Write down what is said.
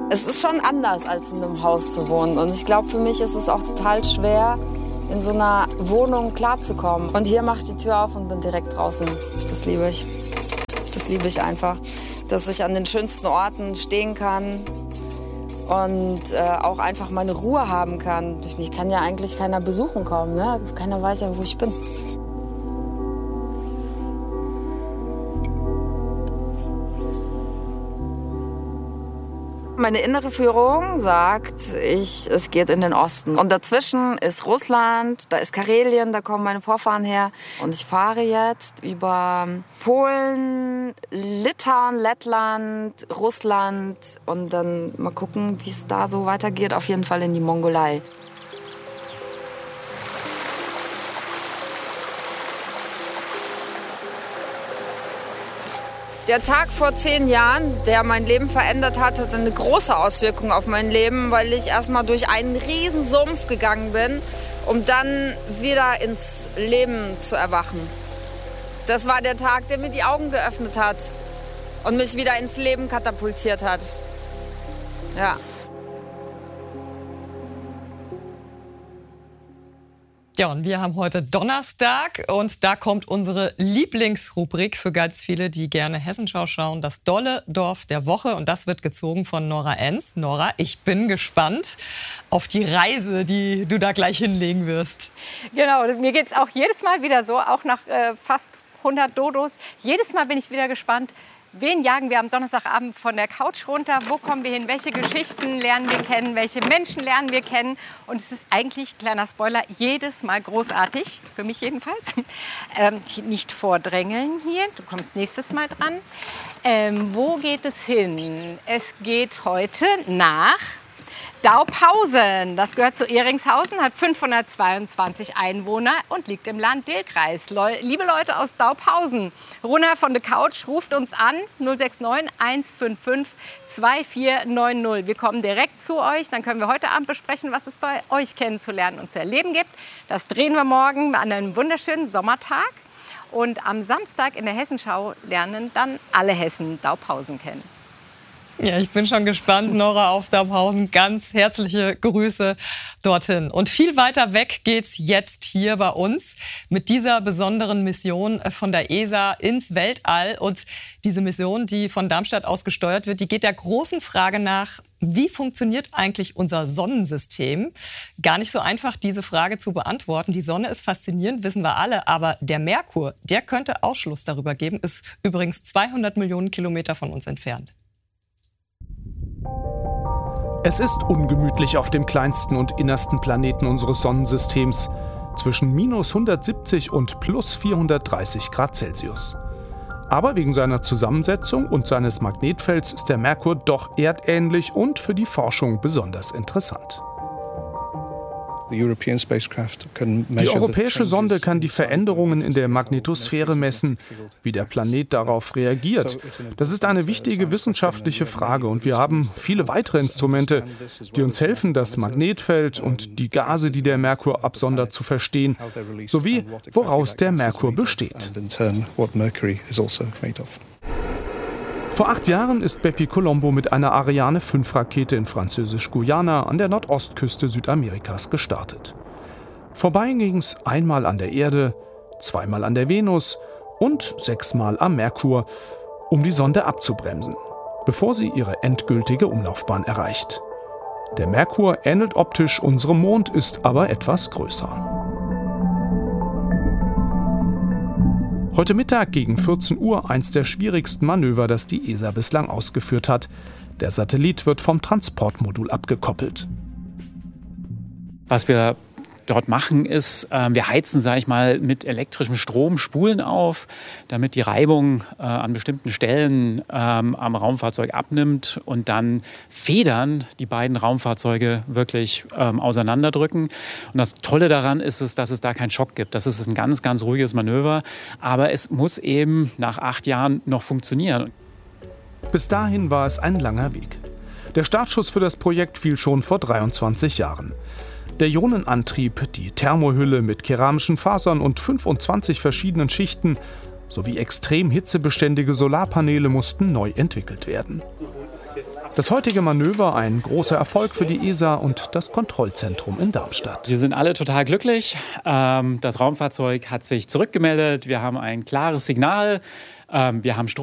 Es ist schon anders, als in einem Haus zu wohnen. Und ich glaube, für mich ist es auch total schwer, in so einer Wohnung klarzukommen. Und hier mache ich die Tür auf und bin direkt draußen. Das liebe ich. Das liebe ich einfach. Dass ich an den schönsten Orten stehen kann und auch einfach meine Ruhe haben kann. Durch mich kann ja eigentlich keiner besuchen kommen. Ne? Keiner weiß ja, wo ich bin. Meine innere Führung sagt, es geht in den Osten. Und dazwischen ist Russland, da ist Karelien, da kommen meine Vorfahren her. Und ich fahre jetzt über Polen, Litauen, Lettland, Russland und dann mal gucken, wie es da so weitergeht. Auf jeden Fall in die Mongolei. Der Tag vor 10 Jahren, der mein Leben verändert hat, hatte eine große Auswirkung auf mein Leben, weil ich erstmal durch einen riesen Sumpf gegangen bin, um dann wieder ins Leben zu erwachen. Das war der Tag, der mir die Augen geöffnet hat und mich wieder ins Leben katapultiert hat. Ja. Ja, und wir haben heute Donnerstag und da kommt unsere Lieblingsrubrik für ganz viele, die gerne Hessenschau schauen, das dolle Dorf der Woche. Und das wird gezogen von Nora Enz. Nora, ich bin gespannt auf die Reise, die du da gleich hinlegen wirst. Genau, mir geht es auch jedes Mal wieder so, auch nach fast 100 Dodos. Jedes Mal bin ich wieder gespannt. Wen jagen wir am Donnerstagabend von der Couch runter? Wo kommen wir hin? Welche Geschichten lernen wir kennen? Welche Menschen lernen wir kennen? Und es ist eigentlich, kleiner Spoiler, jedes Mal großartig, für mich jedenfalls. Nicht vordrängeln hier, du kommst nächstes Mal dran. Wo geht es hin? Es geht heute nach Daubhausen. Das gehört zu Ehringshausen, hat 522 Einwohner und liegt im Lahn-Dill-Kreis. Liebe Leute aus Daubhausen, Runa von der Couch ruft uns an 069 155 2490. Wir kommen direkt zu euch, dann können wir heute Abend besprechen, was es bei euch kennenzulernen und zu erleben gibt. Das drehen wir morgen an einem wunderschönen Sommertag. Und am Samstag in der Hessenschau lernen dann alle Hessen Daubhausen kennen. Ja, ich bin schon gespannt, Nora, auf Daubhausen. Ganz herzliche Grüße dorthin. Und viel weiter weg geht's jetzt hier bei uns mit dieser besonderen Mission von der ESA ins Weltall. Und diese Mission, die von Darmstadt aus gesteuert wird, die geht der großen Frage nach, wie funktioniert eigentlich unser Sonnensystem? Gar nicht so einfach, diese Frage zu beantworten. Die Sonne ist faszinierend, wissen wir alle. Aber der Merkur, der könnte Aufschluss darüber geben, ist übrigens 200 Millionen Kilometer von uns entfernt. Es ist ungemütlich auf dem kleinsten und innersten Planeten unseres Sonnensystems, zwischen minus 170 und plus 430 Grad Celsius. Aber wegen seiner Zusammensetzung und seines Magnetfelds ist der Merkur doch erdähnlich und für die Forschung besonders interessant. Die europäische Sonde kann die Veränderungen in der Magnetosphäre messen, wie der Planet darauf reagiert. Das ist eine wichtige wissenschaftliche Frage und wir haben viele weitere Instrumente, die uns helfen, das Magnetfeld und die Gase, die der Merkur absondert, zu verstehen, sowie woraus der Merkur besteht. Vor 8 Jahren ist Bepi Colombo mit einer Ariane 5-Rakete in Französisch-Guyana an der Nordostküste Südamerikas gestartet. Vorbei ging's einmal an der Erde, zweimal an der Venus und 6-mal am Merkur, um die Sonde abzubremsen, bevor sie ihre endgültige Umlaufbahn erreicht. Der Merkur ähnelt optisch unserem Mond, ist aber etwas größer. Heute Mittag gegen 14 Uhr eins der schwierigsten Manöver, das die ESA bislang ausgeführt hat. Der Satellit wird vom Transportmodul abgekoppelt. Was wir dort machen, ist, wir heizen, sage ich mal, mit elektrischem Strom Spulen auf, damit die Reibung an bestimmten Stellen am Raumfahrzeug abnimmt und dann Federn die beiden Raumfahrzeuge wirklich auseinanderdrücken. Und das Tolle daran ist es, dass es da keinen Schock gibt. Das ist ein ganz, ganz ruhiges Manöver, aber es muss eben nach 8 Jahren noch funktionieren. Bis dahin war es ein langer Weg. Der Startschuss für das Projekt fiel schon vor 23 Jahren. Der Ionenantrieb, die Thermohülle mit keramischen Fasern und 25 verschiedenen Schichten, sowie extrem hitzebeständige Solarpaneele mussten neu entwickelt werden. Das heutige Manöver ein großer Erfolg für die ESA und das Kontrollzentrum in Darmstadt. Wir sind alle total glücklich. Das Raumfahrzeug hat sich zurückgemeldet. Wir haben ein klares Signal. Wir haben Strom